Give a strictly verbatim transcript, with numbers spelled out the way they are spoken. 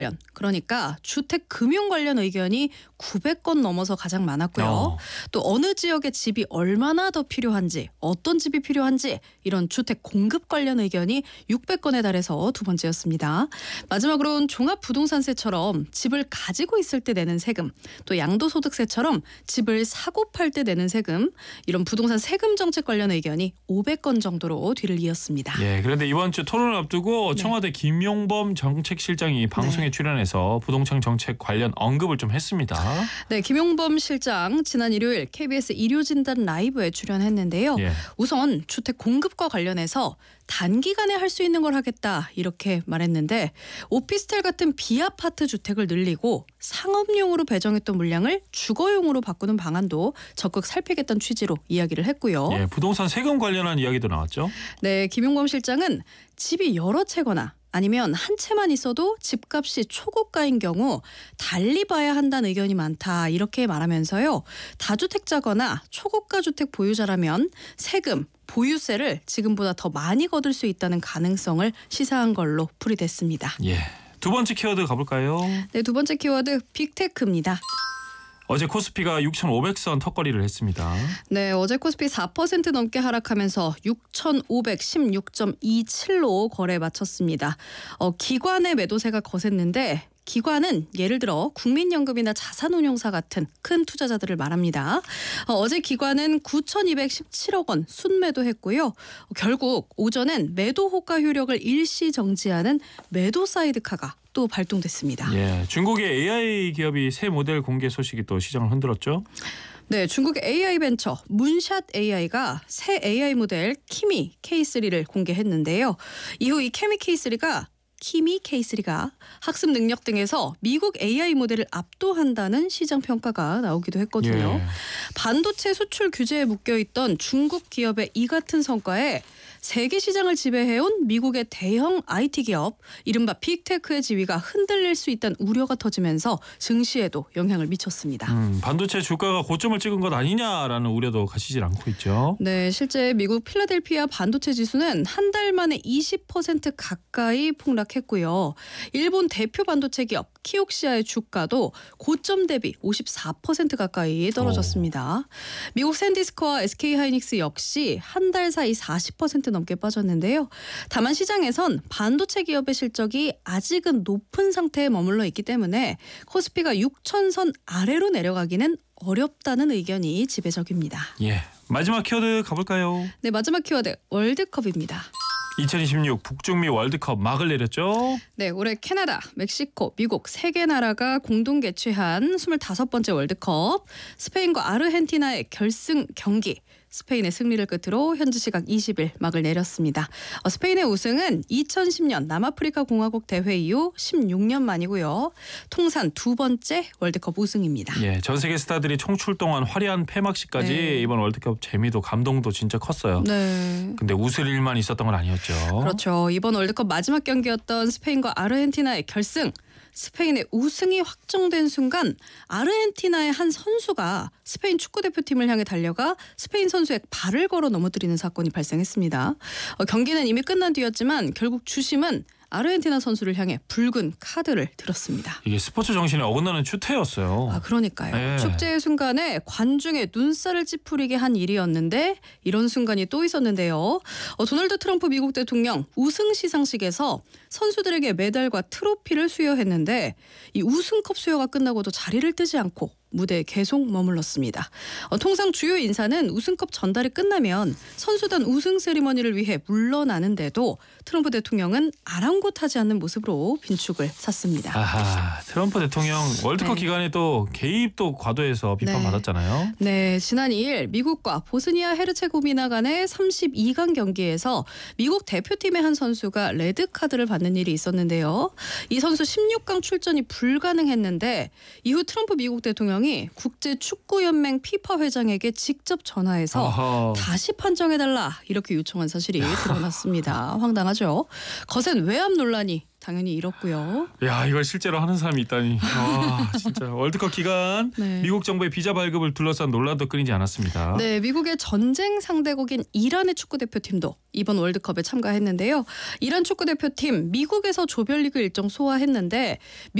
관련, 그러니까 주택 금융 관련 의견이 구백 건 넘어서 가장 많았고요. 어. 또 어느 지역에 집이 얼마나 더 필요한지, 어떤 집이 필요한지 이런 주택 공급 관련 의견이 육백 건에 달해서 두 번째였습니다. 마지막으로는 종합부동산세처럼 집을 가지고 있을 때 내는 세금, 또 양도소득세처럼 집을 사고 팔 때 내는 세금, 이런 부동산 세금 정책 관련 의견이 오백 건 정도로 뒤를 이었습니다. 예, 그런데 이번 주 토론을 앞두고 네. 청와대 김용범 정책실장이 방송에 네. 출연해서 부동산 정책 관련 언급을 좀 했습니다. 네, 김용범 실장 지난 일요일 케이비에스 일요진단 라이브에 출연했는데요. 예. 우선 주택 공급과 관련해서 단기간에 할 수 있는 걸 하겠다 이렇게 말했는데, 오피스텔 같은 비아파트 주택을 늘리고 상업용으로 배정했던 물량을 주거용으로 바꾸는 방안도 적극 살피겠다는 취지로 이야기를 했고요. 예, 부동산 세금 관련한 이야기도 나왔죠. 네, 김용범 실장은 집이 여러 채거나 아니면 한 채만 있어도 집값이 초고가인 경우 달리 봐야 한다는 의견이 많다 이렇게 말하면서요. 다주택자거나 초고가 주택 보유자라면 세금, 보유세를 지금보다 더 많이 거둘 수 있다는 가능성을 시사한 걸로 풀이됐습니다. 예, 두 번째 키워드 가볼까요? 네, 두 번째 키워드 빅테크입니다. 어제 코스피가 육천오백 선 턱걸이를 했습니다. 네, 어제 코스피 사 퍼센트 넘게 하락하면서 육천오백십육 점 이칠로 거래 마쳤습니다. 어, 기관의 매도세가 거셌는데, 기관은 예를 들어 국민연금이나 자산운용사 같은 큰 투자자들을 말합니다. 어, 어제 기관은 구천이백십칠억 원 순매도했고요. 어, 결국 오전엔 매도 호가 효력을 일시 정지하는 매도 사이드카가 또 발동됐습니다. 예, 중국의 에이아이 기업이 새 모델 공개 소식이 또 시장을 흔들었죠. 네, 중국의 에이아이 벤처 문샷 에이아이가 새 에이아이 모델 키미 케이 쓰리를 공개했는데요. 이후 이 키미 케이 쓰리가 키미 케이 쓰리가 학습 능력 등에서 미국 에이아이 모델을 압도한다는 시장 평가가 나오기도 했거든요. 예. 반도체 수출 규제에 묶여있던 중국 기업의 이 같은 성과에 세계 시장을 지배해온 미국의 대형 아이티 기업, 이른바 빅테크의 지위가 흔들릴 수 있다는 우려가 터지면서 증시에도 영향을 미쳤습니다. 음, 반도체 주가가 고점을 찍은 것 아니냐라는 우려도 가시질 않고 있죠. 네, 실제 미국 필라델피아 반도체 지수는 한 달 만에 이십 퍼센트 가까이 폭락했고요. 일본 대표 반도체 기업 키옥시아의 주가도 고점 대비 오십사 퍼센트 가까이 떨어졌습니다. 오. 미국 샌디스코와 에스케이하이닉스 역시 한 달 사이 사십 퍼센트 넘게 빠졌는데요. 다만 시장에선 반도체 기업의 실적이 아직은 높은 상태에 머물러 있기 때문에 코스피가 육천 선 아래로 내려가기는 어렵다는 의견이 지배적입니다. 예, 마지막 키워드 가볼까요? 네, 마지막 키워드 월드컵입니다. 이천이십육 북중미 월드컵 막을 내렸죠. 네, 올해 캐나다, 멕시코, 미국 세 개 나라가 공동 개최한 스물다섯 번째 월드컵, 스페인과 아르헨티나의 결승 경기, 스페인의 승리를 끝으로 현지 시각 이십 일 막을 내렸습니다. 어, 스페인의 우승은 이천십 년 남아프리카 공화국 대회 이후 십육 년 만이고요. 통산 두 번째 월드컵 우승입니다. 예, 전 세계 스타들이 총출동한 화려한 폐막식까지 네. 이번 월드컵 재미도 감동도 진짜 컸어요. 네. 근데 웃을 일만 있었던 건 아니었죠. 그렇죠. 이번 월드컵 마지막 경기였던 스페인과 아르헨티나의 결승. 스페인의 우승이 확정된 순간 아르헨티나의 한 선수가 스페인 축구대표팀을 향해 달려가 스페인 선수의 발을 걸어 넘어뜨리는 사건이 발생했습니다. 어, 경기는 이미 끝난 뒤였지만 결국 주심은 아르헨티나 선수를 향해 붉은 카드를 들었습니다. 이게 스포츠 정신에 어긋나는 추태였어요. 아, 그러니까요. 네. 축제의 순간에 관중의 눈살을 찌푸리게 한 일이었는데 이런 순간이 또 있었는데요. 어, 도널드 트럼프 미국 대통령 우승 시상식에서 선수들에게 메달과 트로피를 수여했는데 이 우승컵 수여가 끝나고도 자리를 뜨지 않고 무대에 계속 머물렀습니다. 어, 통상 주요 인사는 우승컵 전달이 끝나면 선수단 우승 세리머니를 위해 물러나는데도 트럼프 대통령은 아랑곳하지 않는 모습으로 빈축을 샀습니다. 아하, 트럼프 대통령 월드컵 네. 기간에 또 개입도 과도해서 비판받았잖아요. 네, 지난 이 일 미국과 보스니아 헤르체고비나 간의 삼십이 강 경기에서 미국 대표팀의 한 선수가 레드카드를 받는 일이 있었는데요. 이 선수 십육 강 출전이 불가능했는데 이후 트럼프 미국 대통령이 국제축구연맹 피파 회장에게 직접 전화해서 어허. 다시 판정해달라 이렇게 요청한 사실이 드러났습니다. 황당하죠. 거센 외압 논란이 당연히 잃었고요. 야, 이걸 실제로 하는 사람이 있다니. 와, 진짜 월드컵 기간 네. 미국 정부의 비자 발급을 둘러싼 논란도 끊이지 않았습니다. 네, 미국의 전쟁 상대국인 이란의 축구 대표팀도 이번 월드컵에 참가했는데요. 이란 축구 대표팀 미국에서 조별리그 일정 소화했는데